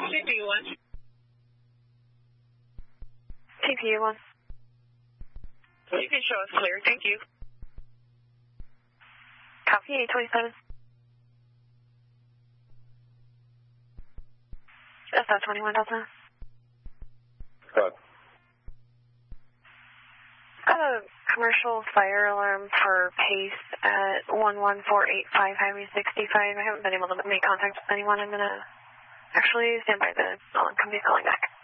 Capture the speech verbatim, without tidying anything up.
C P U one. C P U one. You can show us clear, thank you. Copy, eight twenty-seven. S O twenty-one Delta. Good. Got a commercial fire alarm for Pace at one one four eight five Highway sixty-five. I haven't been able to make contact with anyone. I'm going to actually stand by the company calling back.